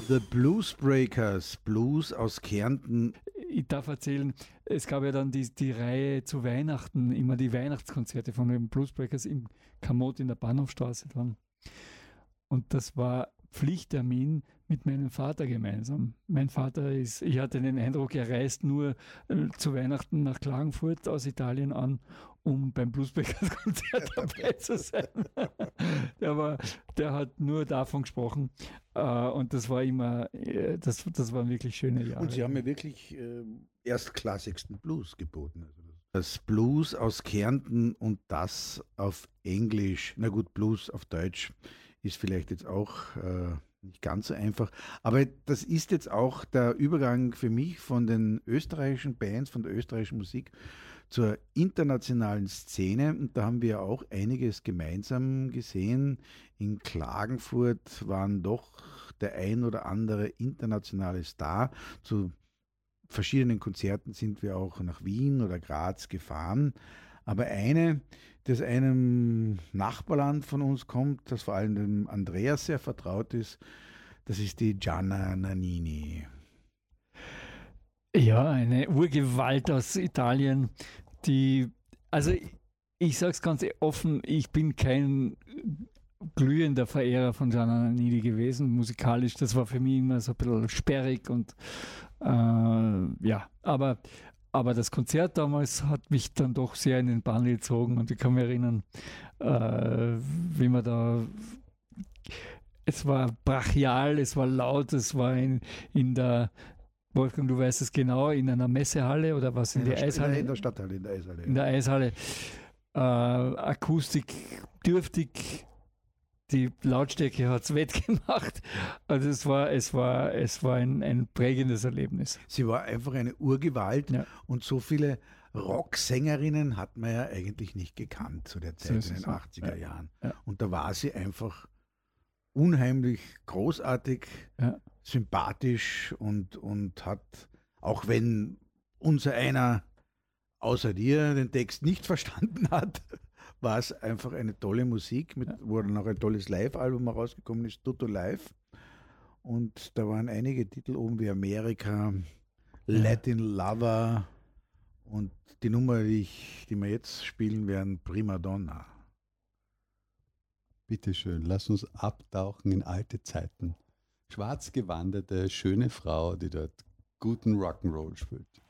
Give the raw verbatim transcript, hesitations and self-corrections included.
The Bluesbreakers, Blues aus Kärnten. Ich darf erzählen, es gab ja dann die, die Reihe zu Weihnachten, immer die Weihnachtskonzerte von den Bluesbreakers im Kamot in der Bahnhofstraße dran. Und das war Pflichttermin mit meinem Vater gemeinsam. Mein Vater ist, ich hatte den Eindruck, er reist nur äh, zu Weihnachten nach Klagenfurt aus Italien an, um beim Bluesbreakers-Konzert dabei zu sein. der, war, der hat nur davon gesprochen. Äh, und das war immer, äh, das, das waren wirklich schöne Jahre. Und Sie haben mir wirklich äh, erstklassigsten Blues geboten. Also das Blues aus Kärnten und das auf Englisch, na gut, Blues auf Deutsch ist vielleicht jetzt auch äh, nicht ganz so einfach, aber das ist jetzt auch der Übergang für mich von den österreichischen Bands, von der österreichischen Musik zur internationalen Szene, und da haben wir auch einiges gemeinsam gesehen. In Klagenfurt waren doch der ein oder andere internationale Star. Zu verschiedenen Konzerten sind wir auch nach Wien oder Graz gefahren. Aber eine, das einem Nachbarland von uns kommt, das vor allem dem Andreas sehr vertraut ist, das ist die Gianna Nannini. Ja, eine Urgewalt aus Italien, die, also ich, ich sage es ganz offen, ich bin kein glühender Verehrer von Gianna Nannini gewesen, musikalisch, das war für mich immer so ein bisschen sperrig und äh, ja, aber Aber das Konzert damals hat mich dann doch sehr in den Bann gezogen, und ich kann mich erinnern, äh, wie man da, es war brachial, es war laut, es war in, in der, Wolfgang, du weißt es genau, in einer Messehalle oder was, in, in der, der Eishalle? In der Stadthalle, in der Eishalle. In der Eishalle. Äh, Akustik dürftig, die Lautstärke hat es wettgemacht. Also es war, es war, es war ein, ein prägendes Erlebnis. Sie war einfach eine Urgewalt, ja. Und so viele Rocksängerinnen hat man ja eigentlich nicht gekannt zu der Zeit, so in den so. achtziger Jahren. Ja. Und da war sie einfach unheimlich großartig, ja. sympathisch und, und hat, auch wenn unser einer außer dir den Text nicht verstanden hat, war es einfach eine tolle Musik, mit, ja. wo dann auch ein tolles Live-Album herausgekommen ist, Tutto Live. Und da waren einige Titel oben wie Amerika, ja. Latin Lover und die Nummer, die, ich, die wir jetzt spielen werden, Prima Donna. Bitteschön, lass uns abtauchen in alte Zeiten. Schwarz gewandete, schöne Frau, die dort guten Rock'n'Roll spielt.